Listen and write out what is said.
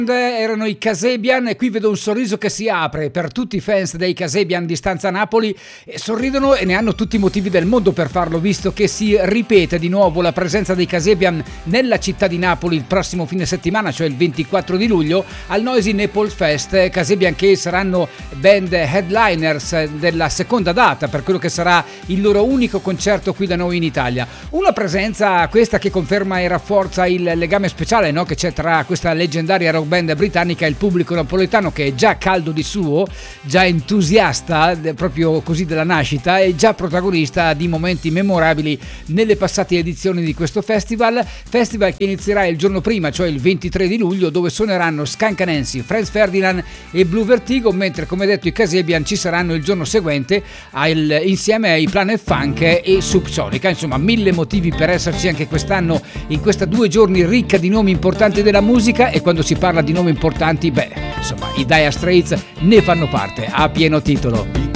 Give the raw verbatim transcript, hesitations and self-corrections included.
Erano i Kasabian e qui vedo un sorriso che si apre per tutti i fans dei Kasabian di Stanza Napoli, e sorridono e ne hanno tutti i motivi del mondo per farlo, visto che si ripete di nuovo la presenza dei Kasabian nella città di Napoli il prossimo fine settimana, cioè il ventiquattro di luglio al Noisy Naples Fest. Kasabian che saranno band headliners della seconda data per quello che sarà il loro unico concerto qui da noi in Italia. Una presenza questa che conferma e rafforza il legame speciale, no, che c'è tra questa leggendaria rock band britannica e il pubblico napoletano, che è già caldo di suo, già entusiasta proprio così della nascita e già protagonista di momenti memorabili nelle passate edizioni di questo festival. Festival che inizierà il giorno prima, cioè il ventitré di luglio, dove suoneranno Skunk Anansi, Franz Ferdinand e Blue Vertigo, mentre come detto i Kasabian ci saranno il giorno seguente al, insieme ai Planet Funk e Subsonica. Insomma, mille motivi per esserci anche quest'anno in questa due giorni ricca di nomi importanti della musica, e quando si parla di nomi importanti, beh, insomma, i Dire Straits ne fanno parte a pieno titolo.